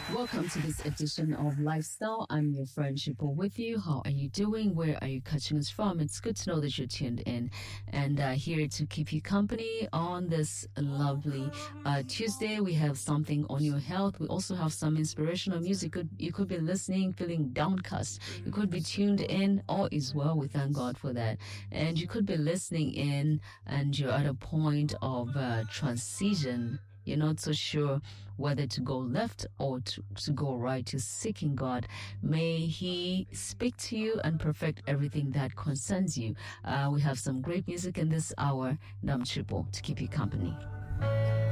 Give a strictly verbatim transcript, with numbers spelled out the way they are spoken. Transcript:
Welcome to this edition of Lifestyle. I'm your friend Shippo with you. How are you doing? Where are you catching us from? It's good to know that you're tuned in and uh, here to keep you company on this lovely uh, Tuesday. We have something on your health. We also have some inspirational music. Could, you could be listening, feeling downcast. You could be tuned in. All is well. We thank God for that. And you could be listening in and you're at a point of uh, transition. You're not so sure whether to go left or to, to go right. You're seeking God. May He speak to you and perfect everything that concerns you. Uh, we have some great music in this hour. And I'm Triple to keep you company.